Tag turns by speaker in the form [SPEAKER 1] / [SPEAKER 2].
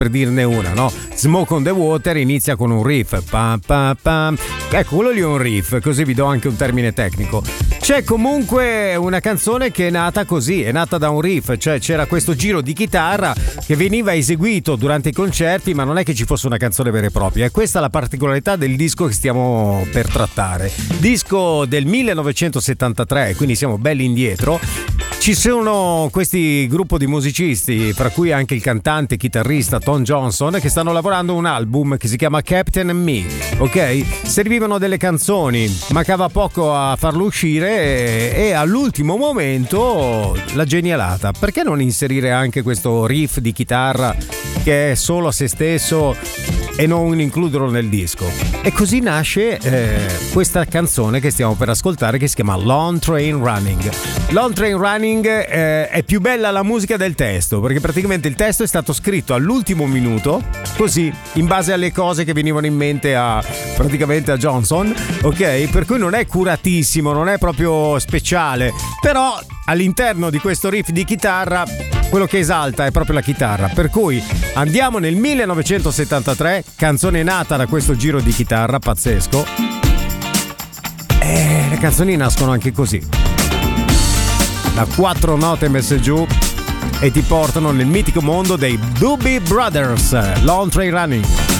[SPEAKER 1] per dirne una, no? Smoke on the Water inizia con un riff, pam, pam, pam. Ecco, quello lì è un riff, così vi do anche un termine tecnico. C'è comunque una canzone che è nata così, è nata da un riff, cioè c'era questo giro di chitarra che veniva eseguito durante i concerti, ma non è che ci fosse una canzone vera e propria. E questa è la particolarità del disco che stiamo per trattare. Disco del 1973, quindi siamo belli indietro. Ci sono questi gruppo di musicisti, fra cui anche il cantante e chitarrista Tom Johnson, che stanno lavorando un album che si chiama Captain and Me, ok? Servivano delle canzoni, mancava poco a farlo uscire e all'ultimo momento la genialata. Perché non inserire anche questo riff di chitarra che è solo a se stesso e non includerlo nel disco? E così nasce questa canzone che stiamo per ascoltare, che si chiama Long Train Running. Long Train Running è più bella la musica del testo, perché praticamente il testo è stato scritto all'ultimo minuto, così, in base alle cose che venivano in mente praticamente a Johnson, ok? Per cui non è curatissimo, non è proprio speciale, però all'interno di questo riff di chitarra quello che esalta è proprio la chitarra. Per cui andiamo nel 1973, canzone nata da questo giro di chitarra pazzesco. E le canzoni nascono anche così, da 4 note messe giù, e ti portano nel mitico mondo dei Doobie Brothers. Long Train Running.